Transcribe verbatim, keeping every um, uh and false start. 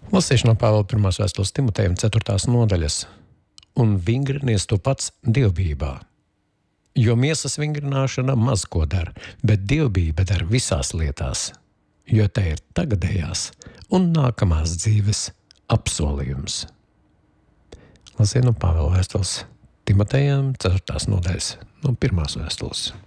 Lasīšu no Pāvila pirmās vēstules Timotejam ceturtās nodaļas. Un vingrinies tu pats dievbijībā. Jo miesas vingrināšana maz ko dara, bet dievbijība dara visās lietās. Jo te ir tagadējās un nākamās dzīves apsolījums. Lasīju no Pāvila vēstules Timotejam ceturtās nodaļas no pirmās vēstules.